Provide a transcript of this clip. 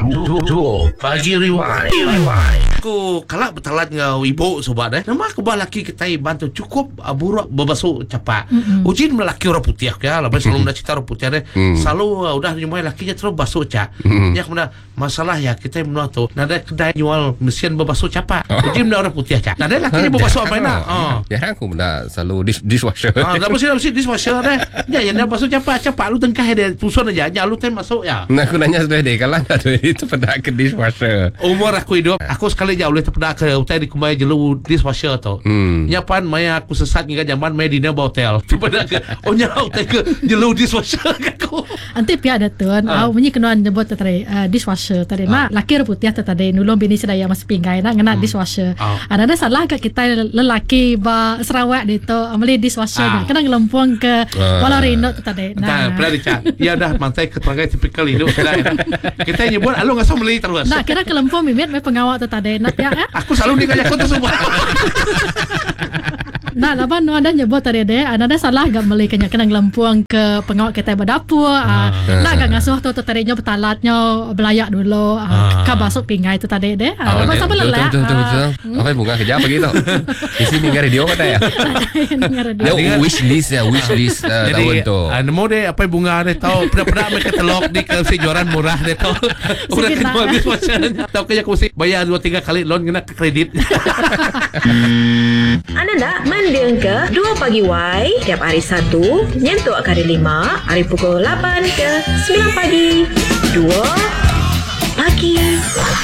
Pagi Rewind. Aku kalak bertalat dengan ibu sobat nama aku laki kita bantu cukup buruk berbasuh capak. Ujin melaki orang putih ya, lepas selalu nak cerita orang putih selalu udah nyumai lakinya terus basuh cak. Ya kemudian masalah ya kita menua tu nada kedai jual mesin berbasuh capak. Ujin orang putih cak. Nada lakinya berbasuh apa nak? Ya aku benda selalu dishwasher. Tak mesti dishwasher deh. Ya yang dia basuh capak lu tengkah dia puson aja. Ya lu tem masuk ya. Nah aku nanya sudah deh kalau ada itu pada ke dishwasher. Umur aku hidup, aku sekali jauh boleh terpeda ke hotel di kumai jelu dishwasher tu. Nyapan maya aku sesat hingga zaman maya di nama hotel. Terpeda ke, hotel ke jelu dishwasher aku. Anti pihak ada tu, bunyi kenuan nyebut tadi dishwasher tadi. Mak laki putih tadi nulung bini sedaya masih pinggai nak ngena dishwasher. Ada salah ke kita lelaki ba Sarawak di tu ambil dishwasher. Kena ngelempung ke Walau Rino tadi. Nah, pernah dicat. Ya dah mantai keterangan tipikal hidup kita nyebut alu ngasih beli terus. Nah, kira kelempung mimit me pengawal tu tadi. Nak ya? Aku selalu nikah aku tu semua. Nah, apa nu ada nyebut tadi deh, ada salah gak beli kena ngelempung ke pengawal kita berdapur. Nak gak ngasuh tu tadinya betalatnya belayak dulu. Ka masuk pingai tu tadi deh. Apa sampai lelah. Betul. Apa bunga kerja begitu? Di sini dengar radio kata ya. Dia wish list tahun tu. Nemu deh apa bunga deh tahu pernah mereka telok di kejuaran murah deh tahu. Udah kedua dishwashernya. Tahu kayak aku sih bayar 2-3 kali loan kena kredit. Anda nak mendeng ke 2 Pagi Y tiap hari Sabtu nyentuh hari 5 hari pukul 8 ke 9 pagi 2 Pagi